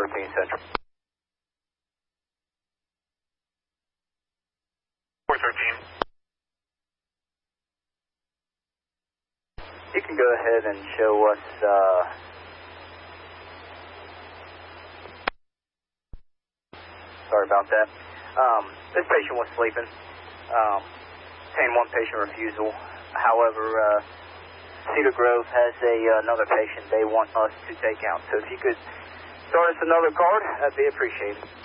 413 Central. 413. You can go ahead and show us, sorry about that. This patient was sleeping. Obtained one patient refusal. However, Cedar Grove has another patient they want us to take out. So if you could start us another card, that'd be appreciated.